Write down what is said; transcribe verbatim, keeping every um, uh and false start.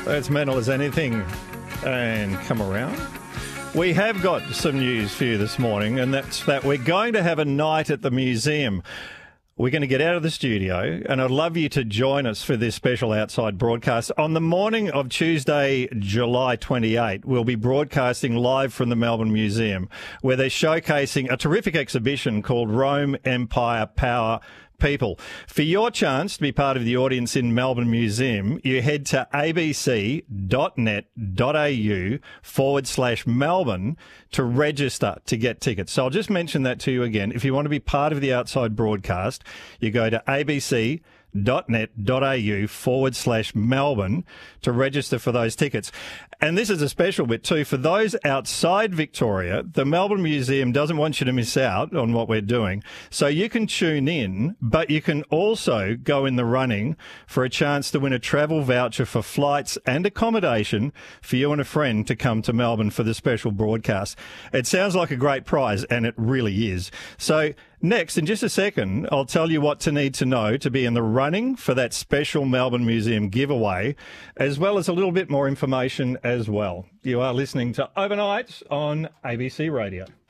It's mental as anything. And come around. We have got some news for you this morning, and that's that we're going to have a night at the museum. We're going to get out of the studio, and I'd love you to join us for this special outside broadcast. On the morning of Tuesday, July twenty-eighth, we'll be broadcasting live from the Melbourne Museum, where they're showcasing a terrific exhibition called Rome, Empire, Power, People. For your chance to be part of the audience in Melbourne Museum, you head to abc.net.au forward slash Melbourne to register to get tickets. So I'll just mention that to you again. If you want to be part of the outside broadcast, you go to abc.net.au forward slash Melbourne to register for those tickets. And this is a special bit too. For those outside Victoria, the Melbourne Museum doesn't want you to miss out on what we're doing. So you can tune in, but you can also go in the running for a chance to win a travel voucher for flights and accommodation for you and a friend to come to Melbourne for the special broadcast. It sounds like a great prize, and it really is. So next, in just a second, I'll tell you what to need to know to be in the running for that special Melbourne Museum giveaway, as well as a little bit more information as well. You are listening to Overnight on A B C Radio.